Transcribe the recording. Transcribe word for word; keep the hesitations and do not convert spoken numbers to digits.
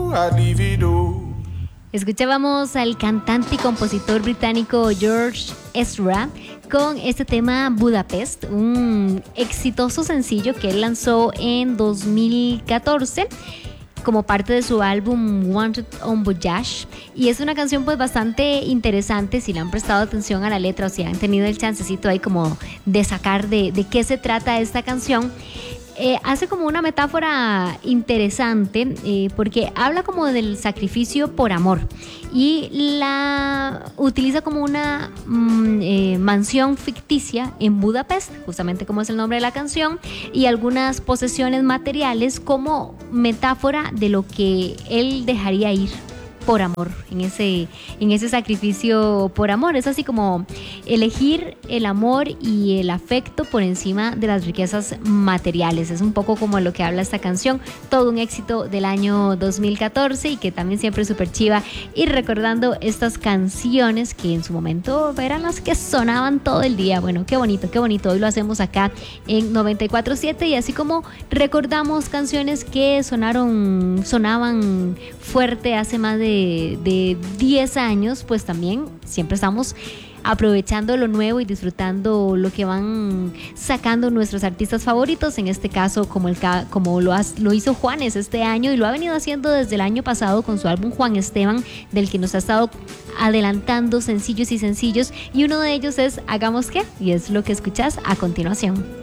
do, I'd leave it all. Escuchábamos al cantante y compositor británico George Ezra con este tema Budapest, un exitoso sencillo que él lanzó en dos mil catorce como parte de su álbum Wanted on Voyage, y es una canción pues bastante interesante si le han prestado atención a la letra o si han tenido el chancecito ahí como de sacar de, de qué se trata esta canción. Eh, hace como una metáfora interesante eh, porque habla como del sacrificio por amor y la utiliza como una mm, eh, mansión ficticia en Budapest, justamente como es el nombre de la canción, y algunas posesiones materiales como metáfora de lo que él dejaría ir por amor, en ese, en ese sacrificio por amor. Es así como elegir el amor y el afecto por encima de las riquezas materiales. Es un poco como lo que habla esta canción, todo un éxito del año dos mil catorce y que también siempre es súper chiva ir recordando estas canciones que en su momento eran las que sonaban todo el día. Bueno, qué bonito, qué bonito. Hoy lo hacemos acá en noventa y cuatro punto siete y así como recordamos canciones que sonaron, sonaban fuerte hace más de de diez años, pues también siempre estamos aprovechando lo nuevo y disfrutando lo que van sacando nuestros artistas favoritos, en este caso como, el, como lo, has, lo hizo Juanes este año y lo ha venido haciendo desde el año pasado con su álbum Juan Esteban, del que nos ha estado adelantando sencillos y sencillos, y uno de ellos es Hagamos qué, y es lo que escuchas a continuación.